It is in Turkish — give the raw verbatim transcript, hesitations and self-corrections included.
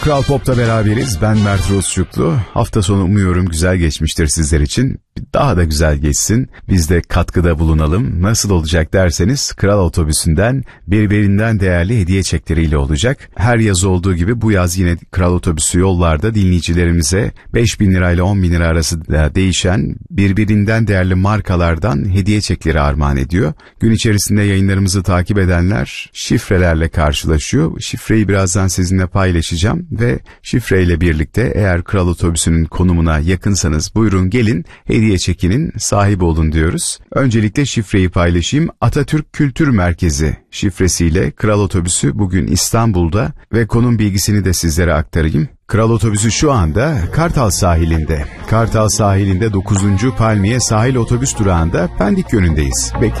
Kral Pop'ta beraberiz. Ben Mert Rozçuklu. Hafta sonu umuyorum güzel geçmiştir sizler için. Daha da güzel geçsin. Biz de katkıda bulunalım. Nasıl olacak derseniz Kral Otobüsü'nden birbirinden değerli hediye çekleriyle olacak. Her yaz olduğu gibi bu yaz yine Kral Otobüsü yollarda dinleyicilerimize beş bin lirayla on bin lira arası değişen birbirinden değerli markalardan hediye çekleri armağan ediyor. Gün içerisinde yayınlarımızı takip edenler şifrelerle karşılaşıyor. Şifreyi birazdan sizinle paylaşacağım ve şifreyle birlikte eğer Kral Otobüsü'nün konumuna yakınsanız buyurun gelin hediye çekinin sahibi olun diyoruz. Öncelikle şifreyi paylaşayım. Atatürk Kültür Merkezi şifresiyle Kral Otobüsü bugün İstanbul'da ve konum bilgisini de sizlere aktarayım. Kral Otobüsü şu anda Kartal sahilinde. Kartal sahilinde dokuzuncu Palmiye Sahil Otobüs durağında Pendik yönündeyiz. Bekle